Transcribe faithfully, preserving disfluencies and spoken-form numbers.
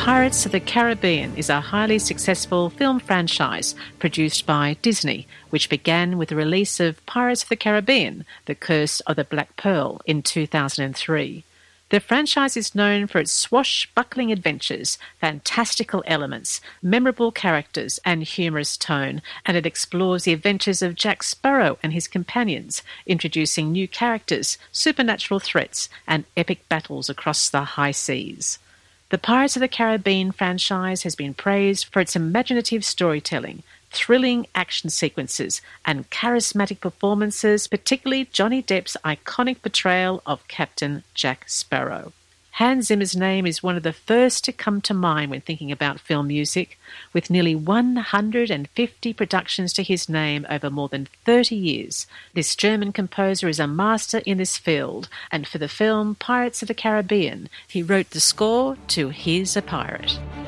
Pirates of the Caribbean is a highly successful film franchise produced by Disney, which began with the release of Pirates of the Caribbean, The Curse of the Black Pearl in two thousand three. The franchise is known for its swashbuckling adventures, fantastical elements, memorable characters, and humorous tone, and it explores the adventures of Jack Sparrow and his companions, introducing new characters, supernatural threats, and epic battles across the high seas. The Pirates of the Caribbean franchise has been praised for its imaginative storytelling, thrilling action sequences, and charismatic performances, particularly Johnny Depp's iconic portrayal of Captain Jack Sparrow. Hans Zimmer's name is one of the first to come to mind when thinking about film music, with nearly one hundred fifty productions to his name over more than thirty years. This German composer is a master in this field, and for the film Pirates of the Caribbean, he wrote the score to Here's a Pirate.